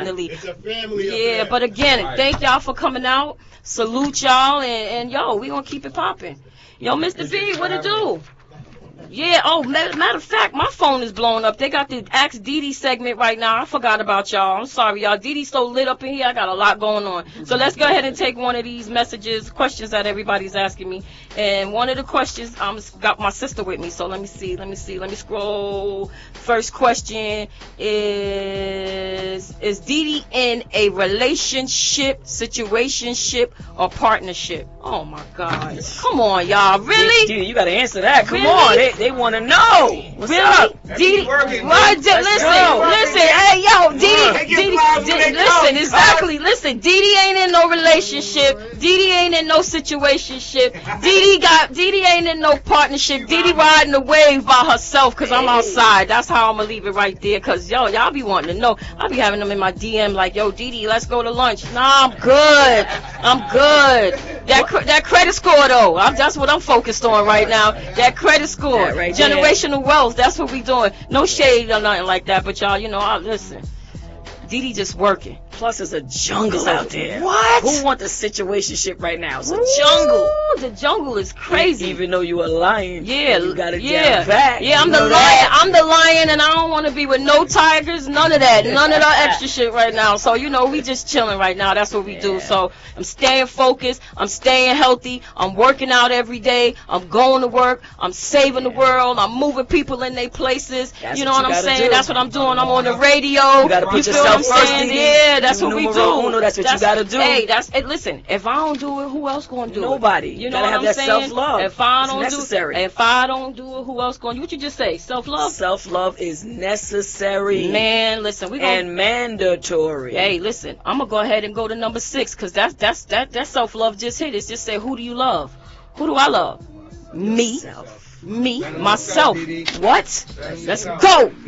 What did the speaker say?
definitely. It's a family. Yeah, but again, thank y'all for coming out. Salute y'all, and yo, we gonna keep it popping. Yo, Mr. B, what it do? Yeah, oh, matter of fact, my phone is blowing up. They got the Ask Dee segment right now. I forgot about y'all. I'm sorry, y'all. Dee's so lit up in here. I got a lot going on. So let's go ahead and take one of these messages, questions that everybody's asking me. And one of the questions, got my sister with me. So let me see. Let me scroll. First question is Dee in a relationship, situationship, or partnership? Oh, my God. Come on, y'all. Really? Dee, you got to answer that. Come really? on. They want to know. What's up? Dee, listen, hey, yo, Dee, listen, exactly. Listen, Dee ain't in no relationship. Dee ain't in no situationship. Dee ain't in no partnership. Dee riding the wave by herself because I'm outside. That's how I'm going to leave it right there because, yo, y'all be wanting to know. I be having them in my DM like, yo, Dee, let's go to lunch. Nah, I'm good. That credit score, though, that's what I'm focused on right now. That credit score. That right generational wealth. That's what we doing. No shade or nothing like that, but y'all, listen. Dee just working. Plus, there's a jungle out there. What? Who want the situationship right now? It's a jungle. The jungle is crazy. Even though you a lion. Yeah. You got to get back. Yeah, I'm the lion. I'm the lion, and I don't want to be with no tigers. None of that. None of that extra shit right now. So, we just chilling right now. That's what we do. So, I'm staying focused. I'm staying healthy. I'm working out every day. I'm going to work. I'm saving the world. I'm moving people in their places. You know what I'm saying? That's what I'm doing. I'm on the radio. You got to put yourself first. Yeah, that's what we do. That's what you got to do. Hey, listen, if I don't do it, who else going to do Nobody. it? You got to have that self-love. If I don't necessary. If I don't do it, who else going to do it? What you just say? Self-love? Self-love is necessary. Man, listen. And mandatory. Hey, listen, I'm going to go ahead and go to number 6 because that self-love just hit. It's just say, who do you love? Who do I love? Me. Self. Me. Myself. What? Let's go.